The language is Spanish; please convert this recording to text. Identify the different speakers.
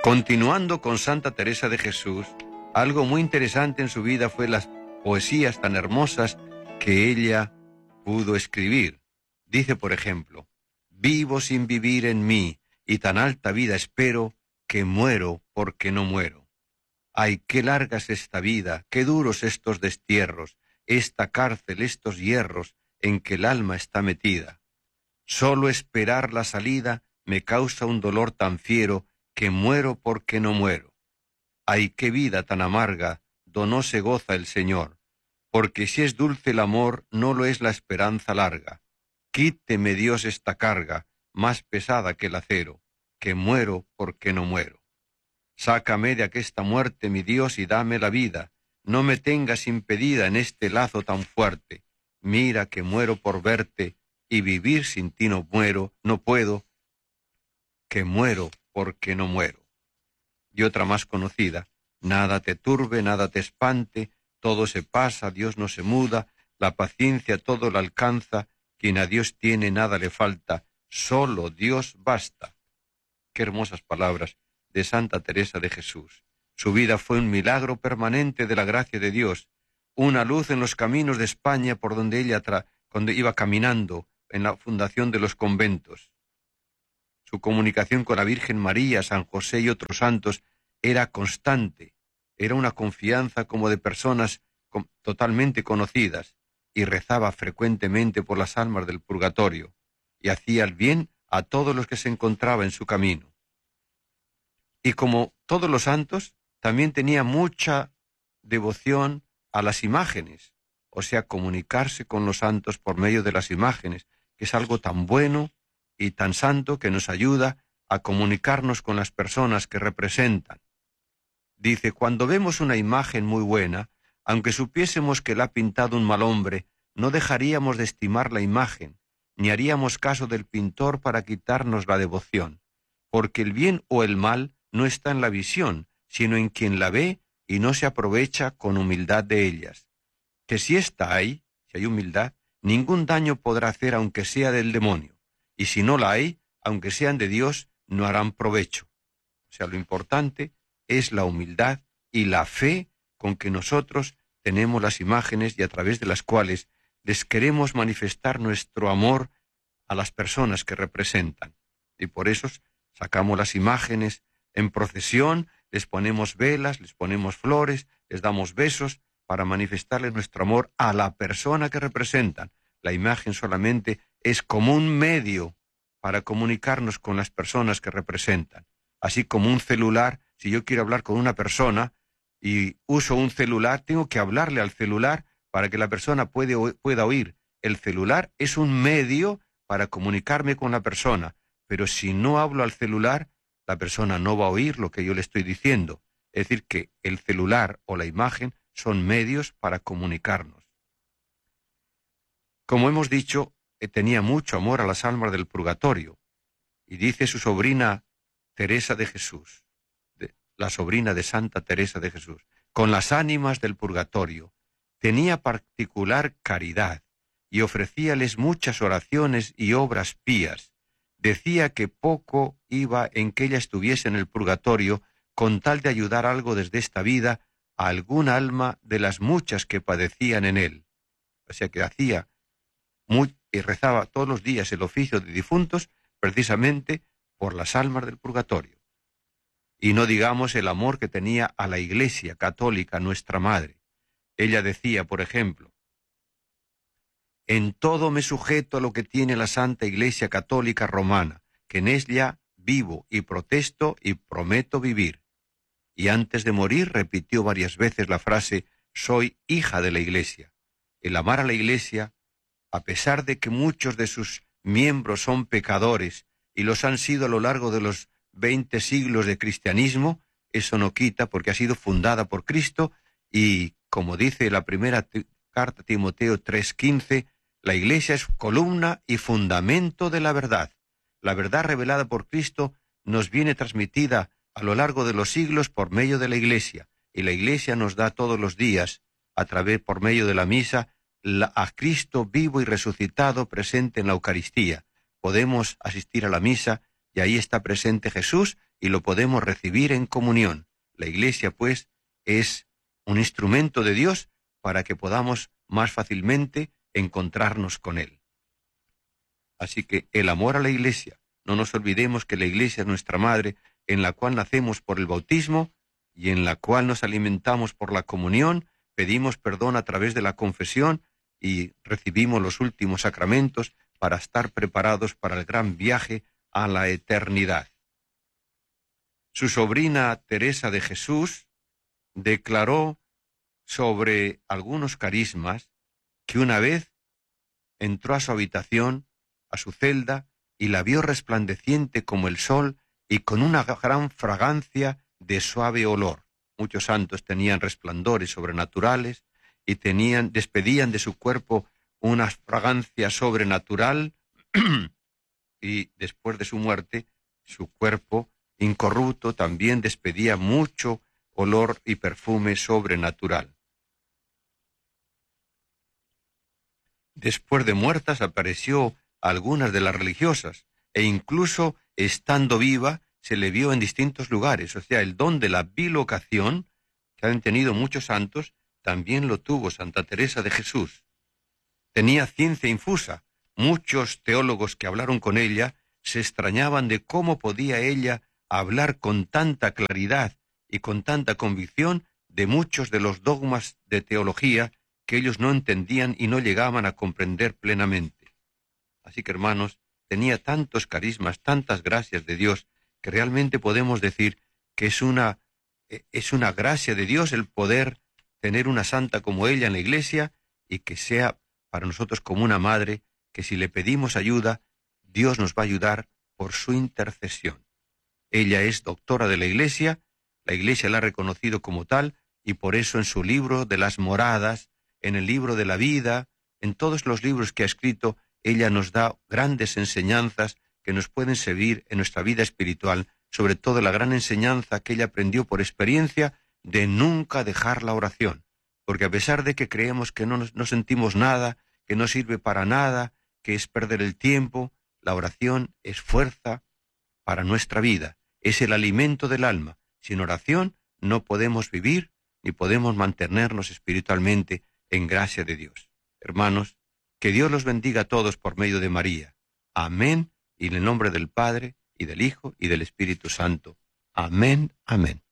Speaker 1: Continuando con Santa Teresa de Jesús, algo muy interesante en su vida fue las poesías tan hermosas que ella pudo escribir. Dice, por ejemplo, vivo sin vivir en mí, y tan alta vida espero, que muero porque no muero. Ay, qué larga es esta vida, qué duros estos destierros, esta cárcel, estos hierros en que el alma está metida. Solo esperar la salida me causa un dolor tan fiero, que muero porque no muero. Ay, qué vida tan amarga, do no se goza el Señor, porque si es dulce el amor, no lo es la esperanza larga. Quíteme Dios esta carga, más pesada que el acero, que muero porque no muero. Sácame de aquesta muerte, mi Dios, y dame la vida, no me tengas impedida en este lazo tan fuerte. Mira que muero por verte, y vivir sin ti no muero, no puedo, que muero porque no muero. Y otra más conocida, nada te turbe, nada te espante, todo se pasa, Dios no se muda, la paciencia todo la alcanza, quien a Dios tiene nada le falta, solo Dios basta. Qué hermosas palabras de Santa Teresa de Jesús. Su vida fue un milagro permanente de la gracia de Dios, una luz en los caminos de España por donde ella cuando iba caminando en la fundación de los conventos. Su comunicación con la Virgen María, San José y otros santos era constante, era una confianza como de personas totalmente conocidas, y rezaba frecuentemente por las almas del purgatorio, y hacía el bien a todos los que se encontraba en su camino. Y como todos los santos, también tenía mucha devoción a las imágenes, o sea, comunicarse con los santos por medio de las imágenes, que es algo tan bueno y tan santo que nos ayuda a comunicarnos con las personas que representan. Dice, cuando vemos una imagen muy buena, aunque supiésemos que la ha pintado un mal hombre, no dejaríamos de estimar la imagen, ni haríamos caso del pintor para quitarnos la devoción, porque el bien o el mal no está en la visión, sino en quien la ve y no se aprovecha con humildad de ellas. Que si está ahí, si hay humildad, ningún daño podrá hacer aunque sea del demonio, y si no la hay, aunque sean de Dios, no harán provecho. O sea, lo importante es la humildad y la fe con que nosotros tenemos las imágenes y a través de las cuales les queremos manifestar nuestro amor a las personas que representan. Y por eso sacamos las imágenes en procesión, les ponemos velas, les ponemos flores, les damos besos para manifestarles nuestro amor a la persona que representan. La imagen solamente es como un medio para comunicarnos con las personas que representan. Así como un celular, si yo quiero hablar con una persona y uso un celular, tengo que hablarle al celular para que la persona pueda oír. El celular es un medio para comunicarme con la persona, pero si no hablo al celular, la persona no va a oír lo que yo le estoy diciendo. Es decir, que el celular o la imagen son medios para comunicarnos. Como hemos dicho, tenía mucho amor a las almas del purgatorio, y dice su sobrina Teresa de Jesús, la sobrina de Santa Teresa de Jesús, con las ánimas del purgatorio, tenía particular caridad, y ofrecíales muchas oraciones y obras pías. Decía que poco iba en que ella estuviese en el purgatorio, con tal de ayudar algo desde esta vida a algún alma de las muchas que padecían en él. O sea que hacía y rezaba todos los días el oficio de difuntos, precisamente por las almas del purgatorio. Y no digamos el amor que tenía a la Iglesia católica, nuestra madre. Ella decía, por ejemplo, en todo me sujeto a lo que tiene la Santa Iglesia Católica Romana, que en ella vivo y protesto y prometo vivir. Y antes de morir repitió varias veces la frase, soy hija de la Iglesia. El amar a la Iglesia, a pesar de que muchos de sus miembros son pecadores y los han sido a lo largo de los 20 siglos de cristianismo, eso no quita porque ha sido fundada por Cristo y, como dice la primera carta a Timoteo 3:15, la Iglesia es columna y fundamento de la verdad. La verdad revelada por Cristo nos viene transmitida a lo largo de los siglos por medio de la Iglesia, y la Iglesia nos da todos los días, por medio de la misa, a Cristo vivo y resucitado presente en la Eucaristía. Podemos asistir a la misa y ahí está presente Jesús y lo podemos recibir en comunión. La Iglesia, pues, es un instrumento de Dios para que podamos más fácilmente encontrarnos con Él. Así que el amor a la Iglesia, no nos olvidemos que la Iglesia es nuestra madre, en la cual nacemos por el bautismo y en la cual nos alimentamos por la comunión, pedimos perdón a través de la confesión y recibimos los últimos sacramentos para estar preparados para el gran viaje a la eternidad. Su sobrina Teresa de Jesús declaró sobre algunos carismas que una vez entró a su habitación, a su celda, y la vio resplandeciente como el sol y con una gran fragancia de suave olor. Muchos santos tenían resplandores sobrenaturales y despedían de su cuerpo una fragancia sobrenatural y después de su muerte, su cuerpo incorrupto también despedía mucho olor y perfume sobrenatural. Después de muertas apareció a algunas de las religiosas e incluso estando viva se le vio en distintos lugares. O sea, el don de la bilocación que han tenido muchos santos también lo tuvo Santa Teresa de Jesús. Tenía ciencia infusa. Muchos teólogos que hablaron con ella se extrañaban de cómo podía ella hablar con tanta claridad y con tanta convicción de muchos de los dogmas de teología que ellos no entendían y no llegaban a comprender plenamente. Así que, hermanos, tenía tantos carismas, tantas gracias de Dios, que realmente podemos decir que es una gracia de Dios el poder tener una santa como ella en la Iglesia y que sea para nosotros como una madre, que si le pedimos ayuda, Dios nos va a ayudar por su intercesión. Ella es doctora de la Iglesia la ha reconocido como tal, y por eso en su libro de las moradas, en el libro de la vida, en todos los libros que ha escrito, ella nos da grandes enseñanzas que nos pueden servir en nuestra vida espiritual, sobre todo la gran enseñanza que ella aprendió por experiencia de nunca dejar la oración, porque a pesar de que creemos que no sentimos nada, que no sirve para nada, que es perder el tiempo, la oración es fuerza para nuestra vida, es el alimento del alma. Sin oración no podemos vivir ni podemos mantenernos espiritualmente en gracia de Dios. Hermanos, que Dios los bendiga a todos por medio de María. Amén, y en el nombre del Padre, y del Hijo, y del Espíritu Santo. Amén, amén.